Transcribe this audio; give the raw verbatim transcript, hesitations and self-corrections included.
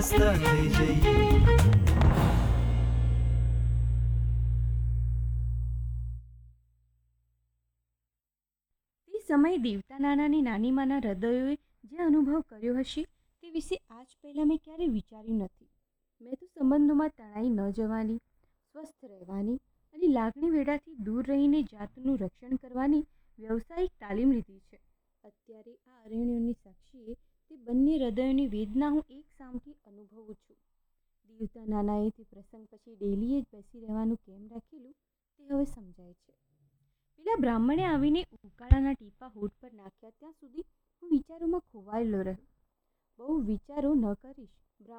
સ્થળે જઈએ. તે સમયે દેવતા નાનાની નાની માના હૃદયોએ જે અનુભવ કર્યો હશે તે વિશે આજ પહેલાં મેં ક્યારેય વિચાર્યું નથી. મેં તો સંબંધોમાં તણાઈ ન જવાની, સ્વસ્થ રહેવાની અને લાગણી વેડાથી દૂર રહીને જાતનું રક્ષણ કરવાની વ્યવસાયિક તાલીમ લીધી છે. અત્યારે આ અરણ્યોની સાક્ષીએ તે બંને હૃદયોની વેદના હું એક સામથી અનુભવું છું. દેવતા નાનાએ તે પ્રસંગ પછી ડેલીએ જ બેસી રહેવાનું કેમ રાખેલું તે હવે સમજાય છે. પેલા બ્રાહ્મણે આવીને ઉકાળાના ટીપા હોઠ પર નાખ્યા ત્યાં સુધી હું વિચારોમાં ખોવાયેલો રહ્યો. બહુ વિચારો ન કરીશ. બ્રાહ્મણ